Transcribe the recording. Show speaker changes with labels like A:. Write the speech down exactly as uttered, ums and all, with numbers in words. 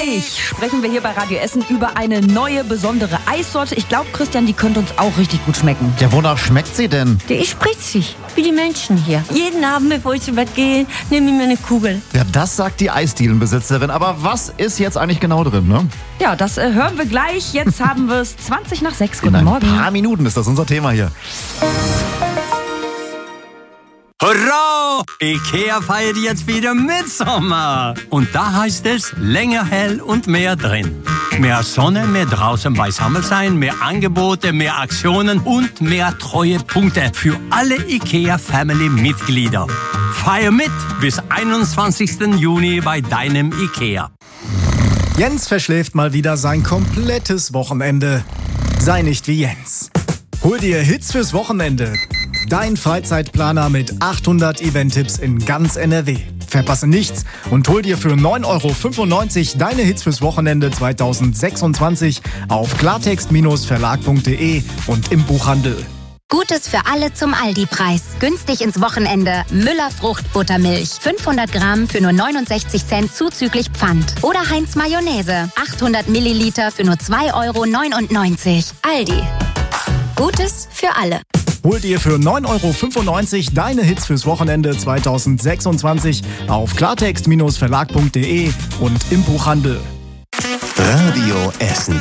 A: Gleich sprechen wir hier bei Radio Essen über eine neue, besondere Eissorte. Ich glaube, Christian, die könnte uns auch richtig gut schmecken.
B: Ja, wonach schmeckt sie denn?
C: Die ist spritzig, wie die Menschen hier. Jeden Abend, bevor ich zu Bett gehe, nehme ich mir eine Kugel.
B: Ja, das sagt die Eisdielenbesitzerin. Aber was ist jetzt eigentlich genau drin, ne?
A: Ja, das äh, hören wir gleich. Jetzt haben wir es zwanzig nach sechs. Guten
B: In ein
A: Morgen.
B: paar Minuten ist das unser Thema hier.
D: Hurra! Ikea feiert jetzt wieder Mitsommer. Und da heißt es länger hell und mehr drin. Mehr Sonne, mehr draußen beisammen sein, mehr Angebote, mehr Aktionen und mehr Treuepunkte für alle Ikea-Family-Mitglieder. Feier mit bis einundzwanzigsten Juni bei deinem Ikea.
E: Jens verschläft mal wieder sein komplettes Wochenende. Sei nicht wie Jens. Hol dir Hits fürs Wochenende. Dein Freizeitplaner mit achthundert Event-Tipps in ganz N R W. Verpasse nichts und hol dir für neun Euro fünfundneunzig deine Hits fürs Wochenende zweitausendsechsundzwanzig auf klartext Verlag punkt de und im Buchhandel.
F: Gutes für alle zum Aldi-Preis. Günstig ins Wochenende. Müller Fruchtbuttermilch. fünfhundert Gramm für nur neunundsechzig Cent zuzüglich Pfand. Oder Heinz Mayonnaise. achthundert Milliliter für nur zwei Euro neunundneunzig. Aldi. Gutes für alle.
E: Hol dir für neun Euro fünfundneunzig deine Hits fürs Wochenende zweitausendsechsundzwanzig auf klartext Verlag punkt de und im Buchhandel.
G: Radio Essen.